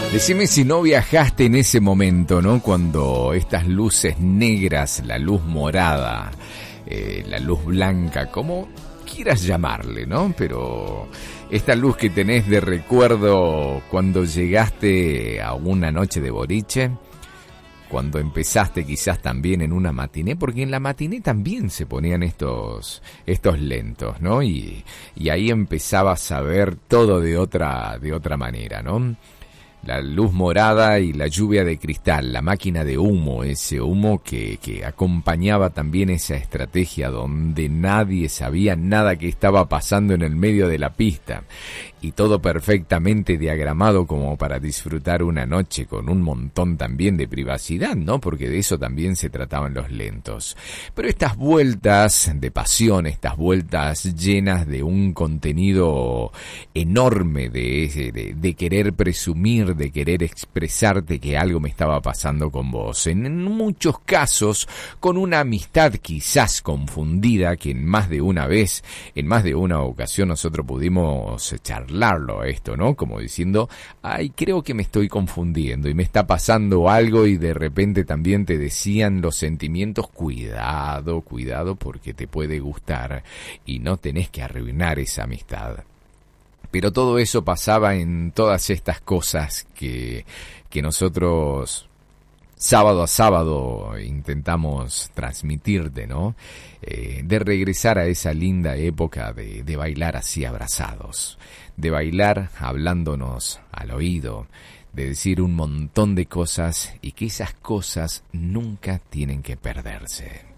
Decime si no viajaste en ese momento, ¿no? Cuando estas luces negras, la luz morada, la luz blanca, como quieras llamarle, ¿no? Pero esta luz que tenés de recuerdo cuando llegaste a una noche de boliche, cuando empezaste quizás también en una matiné, porque en la matiné también se ponían estos lentos, ¿no? Y ahí empezabas a ver todo de otra manera, ¿no? La luz morada y la lluvia de cristal, la máquina de humo, ese humo que acompañaba también esa estrategia donde nadie sabía nada que estaba pasando en el medio de la pista y todo perfectamente diagramado como para disfrutar una noche con un montón también de privacidad, ¿no? Porque de eso también se trataban los lentos. Pero estas vueltas de pasión, estas vueltas llenas de un contenido enorme de querer presumir, de querer expresarte que algo me estaba pasando con vos. En muchos casos, con una amistad quizás confundida, que en más de una vez, en más de una ocasión nosotros pudimos charlarlo esto, ¿no? Como diciendo, ay, creo que me estoy confundiendo y me está pasando algo, y de repente también te decían los sentimientos, cuidado, porque te puede gustar y no tenés que arruinar esa amistad. Pero todo eso pasaba en todas estas cosas que nosotros sábado a sábado intentamos transmitirte, ¿no? De regresar a esa linda época de bailar así abrazados, de bailar hablándonos al oído, de decir un montón de cosas y que esas cosas nunca tienen que perderse.